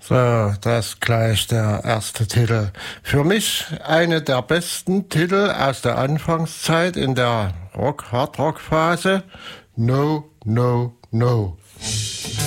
So, das ist gleich der erste Titel. Für mich eine der besten Titel aus der Anfangszeit in der Hard-Rock-Phase. No, no, no.